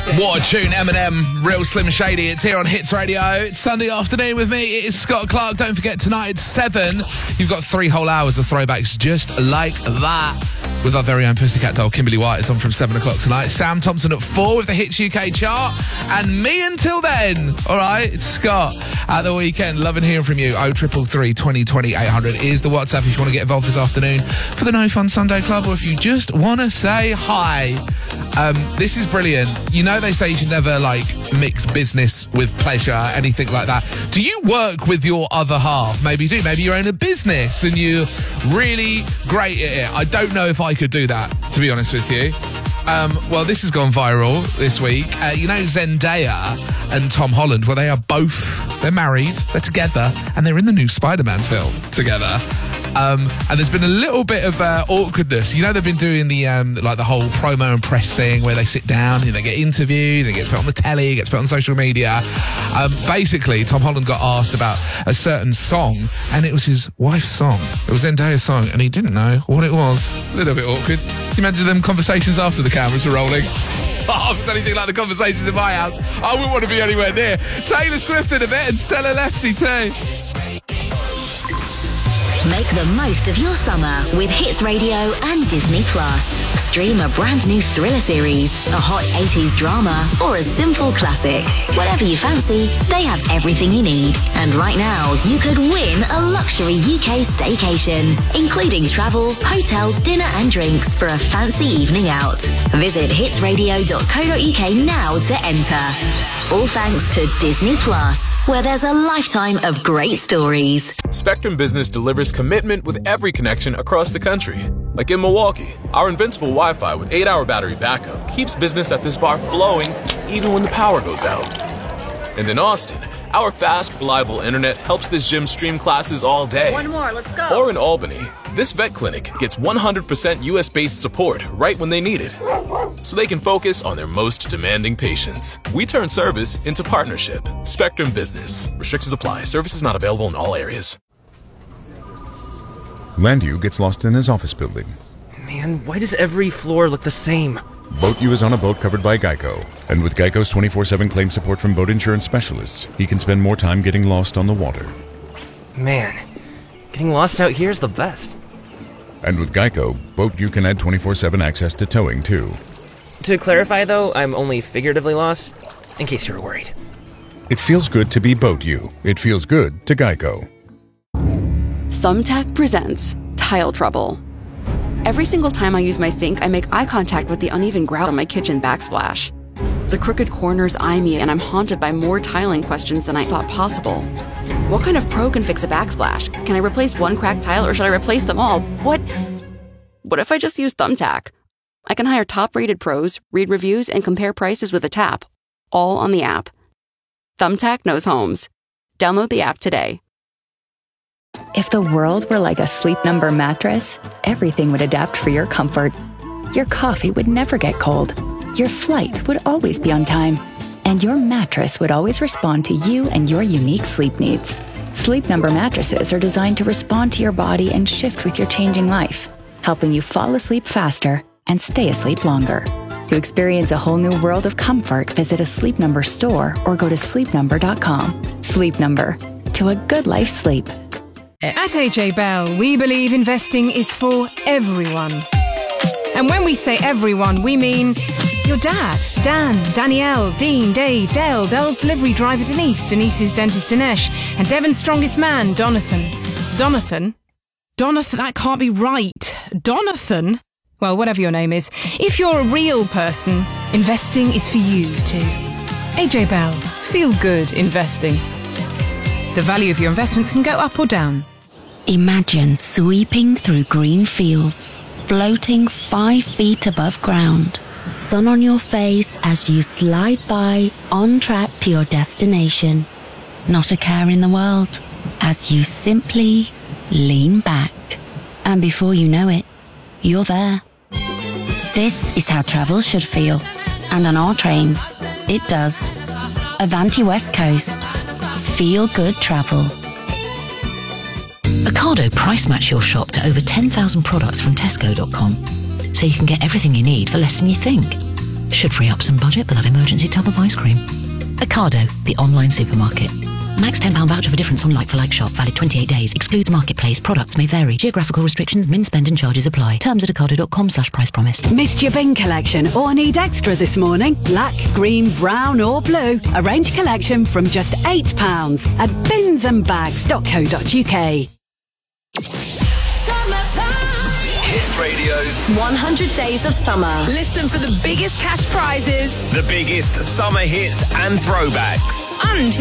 What a tune, Eminem, Real Slim Shady. It's here on Hits Radio. It's Sunday afternoon with me. It is Scott Clark. Don't forget, tonight it's 7. You've got 3 whole hours of throwbacks just like that. With our very own Pussycat doll, Kimberly White. It's on from 7 o'clock tonight. Sam Thompson at 4 with the Hits UK chart. And me until then. All right, it's Scott at the weekend. Loving hearing from you. 0333 2020 800 is the WhatsApp if you want to get involved this afternoon for the No Fun Sunday Club, or if you just want to say hi. This is brilliant. You know they say you should never, mix business with pleasure, anything like that. Do you work with your other half? Maybe you do. Maybe you own a business and you're really great at it. I don't know if I could do that, to be honest with you. Well, this has gone viral this week. You know Zendaya and Tom Holland, well, they're married, they're together, and they're in the new Spider-Man film together. And there's been a little bit of awkwardness. You know, they've been doing the whole promo and press thing where they sit down and they get interviewed, they get put on the telly, gets put on social media. Basically, Tom Holland got asked about a certain song, and it was his wife's song. It was Zendaya's song, and he didn't know what it was. A little bit awkward. Can you imagine them conversations after the cameras were rolling? Oh, if it's anything like the conversations in my house, I wouldn't want to be anywhere near. Taylor Swift in a bit, and Stella Lefty too. Make the most of your summer with Hits Radio and Disney Plus. Stream a brand new thriller series, a hot 80s drama, or a simple classic. Whatever you fancy, they have everything you need. And right now, you could win a luxury UK staycation, including travel, hotel, dinner and drinks for a fancy evening out. Visit hitsradio.co.uk now to enter. All thanks to Disney Plus, where there's a lifetime of great stories. Spectrum Business delivers commitment with every connection across the country. Like in Milwaukee, our invincible Wi-Fi with 8-hour battery backup keeps business at this bar flowing even when the power goes out. And in Austin, our fast, reliable internet helps this gym stream classes all day. One more, let's go. Or in Albany, this vet clinic gets 100% US-based support right when they need it, so they can focus on their most demanding patients. We turn service into partnership. Spectrum Business. Restrictions apply. Services not available in all areas. Landu gets lost in his office building. Man, why does every floor look the same? BoatU is on a boat covered by Geico, and with Geico's 24/7 claim support from boat insurance specialists, he can spend more time getting lost on the water. Man, getting lost out here is the best. And with Geico, BoatU can add 24/7 access to towing, too. To clarify, though, I'm only figuratively lost, in case you were worried. It feels good to be BoatU. It feels good to Geico. Thumbtack presents Tile Trouble. Every single time I use my sink, I make eye contact with the uneven grout on my kitchen backsplash. The crooked corners eye me, and I'm haunted by more tiling questions than I thought possible. What kind of pro can fix a backsplash? Can I replace one cracked tile, or should I replace them all? What if I just use Thumbtack? I can hire top-rated pros, read reviews, and compare prices with a tap, all on the app. Thumbtack knows homes. Download the app today. If the world were like a Sleep Number mattress, everything would adapt for your comfort. Your coffee would never get cold. Your flight would always be on time. And your mattress would always respond to you and your unique sleep needs. Sleep Number mattresses are designed to respond to your body and shift with your changing life, helping you fall asleep faster and stay asleep longer. To experience a whole new world of comfort, visit a Sleep Number store or go to sleepnumber.com. Sleep Number. To a good life sleep. At AJ Bell, we believe investing is for everyone. And when we say everyone, we mean your dad, Dan, Danielle, Dean, Dave, Dell's delivery driver Denise, Denise's dentist Dinesh, and Devon's strongest man, Donathan. Donathan, that can't be right. Donathan? Well, whatever your name is, if you're a real person, investing is for you too. AJ Bell, feel good investing. The value of your investments can go up or down. Imagine sweeping through green fields, floating 5 feet above ground, sun on your face as you slide by on track to your destination. Not a care in the world as you simply lean back. And before you know it, you're there. This is how travel should feel. And on our trains, it does. Avanti West Coast. Feel good travel. Ocado price match your shop to over 10,000 products from Tesco.com, so you can get everything you need for less than you think. Should free up some budget for that emergency tub of ice cream. Ocado, the online supermarket. Max £10 voucher for difference on like-for-like shop. Valid 28 days. Excludes marketplace. Products may vary. Geographical restrictions, min spend and charges apply. Terms at ocado.com/price promise. Missed your bin collection or need extra this morning? Black, green, brown or blue? Arrange collection from just £8 at binsandbags.co.uk. Hits Radio's 100 Days of Summer. Listen for the biggest cash prizes, the biggest summer hits and throwbacks. and